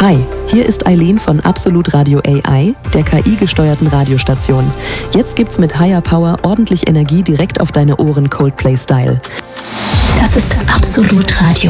Hi, hier ist Eileen von Absolut Radio AI, der KI-gesteuerten Radiostation. Jetzt gibt's mit Higher Power ordentlich Energie direkt auf deine Ohren Coldplay-Style. Das ist Absolut Radio